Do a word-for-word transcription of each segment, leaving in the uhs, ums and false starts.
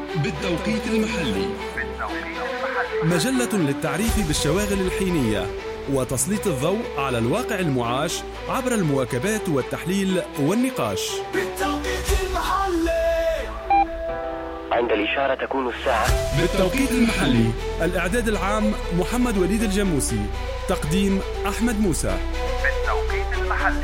بالتوقيت المحلي. مجلة للتعريف بالشواغل الحينية وتسليط الضوء على الواقع المعاش عبر المواكبات والتحليل والنقاش. بالتوقيت المحلي. عند الإشارة تكون الساعة. بالتوقيت المحلي. الإعداد العام محمد وليد الجموسي، تقديم أحمد موسى. بالتوقيت المحلي.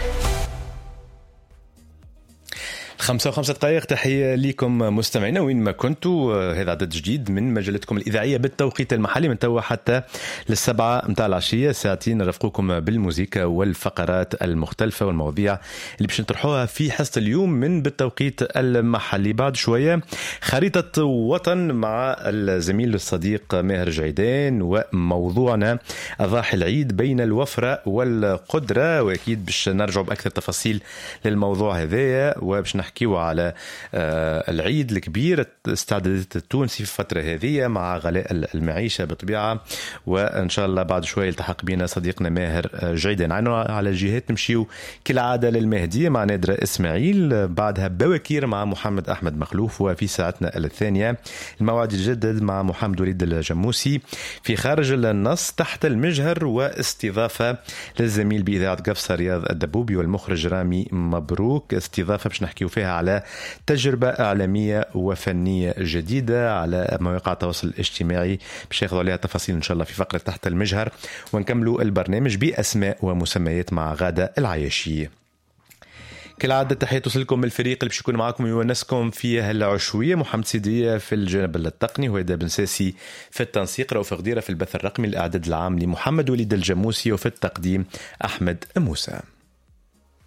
خمسة وخمسة دقائق. تحية لكم مستمعينا وين ما كنتوا. هذا عدد جديد من مجلتكم الإذاعية بالتوقيت المحلي من توا حتى للسبعة متاع العشية، ساعتين نرافقكم بالموسيقى والفقرات المختلفة والمواضيع اللي باش نطرحوها في حصة اليوم من بالتوقيت المحلي. بعد شوية خريطة وطن مع الزميل الصديق ماهر جعيدان، وموضوعنا أضاحي العيد بين الوفرة والقدرة، وأكيد باش نرجع بأكثر تفاصيل للموضوع هذايا وباش نحكي نحكيو على العيد الكبير استعدادات التونسي في الفترة هذه مع غلاء المعيشة بطبيعة. وإن شاء الله بعد شوي يلتحق بنا صديقنا ماهر جعيدان. على الجهات نمشيو كالعادة للمهدية مع نادرة إسماعيل، بعدها بوكير مع محمد أحمد مخلوف، وفي ساعتنا الثانية الموعد يجدد مع محمد وليد الجموسي في خارج النص تحت المجهر، واستضافة للزميل بإذاعة قفصة رياض الدبوبي والمخرج رامي مبروك، استضافة باش نحكيو فيها على تجربة إعلامية وفنية جديدة على مواقع التواصل الاجتماعي، باش ياخذوا عليها تفاصيل إن شاء الله في فقرة تحت المجهر، ونكملوا البرنامج بأسماء ومسميات مع غادة العياشية. كالعادة تحية توصلكم من الفريق اللي باش يكون معكم ويونسكم في هالعشوية. محمد سيدية في الجانب التقني، وهيدا بن ساسي في التنسيق، رؤوف غديرة في البث الرقمي، الإعداد العام لمحمد وليد الجموسي، وفي التقديم أحمد موسى.